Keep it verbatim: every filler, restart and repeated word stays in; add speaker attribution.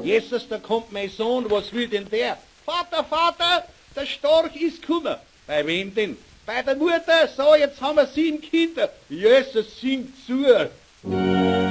Speaker 1: Jesus, da kommt mein Sohn, was will denn der? Vater, Vater, der Storch ist gekommen. Bei wem denn? Bei der Mutter. So, jetzt haben wir sieben Kinder. Jesus singt zu.